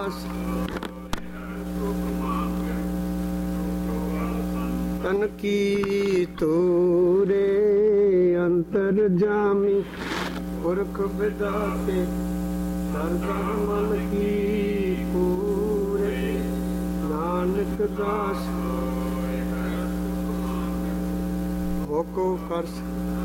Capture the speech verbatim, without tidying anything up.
ਤਨ ਕੀ ਤੋਰੇ ਅੰਤਰ ਜਾਮੀ ਪੁਰਖ ਵਿਦਾਤੇ ਸਰਦਾ ਮਨ ਕੀ ਪੂਰੇ ਨਾਨਕ ਦਾਸ ਹੋਕੋ ਕਰਸ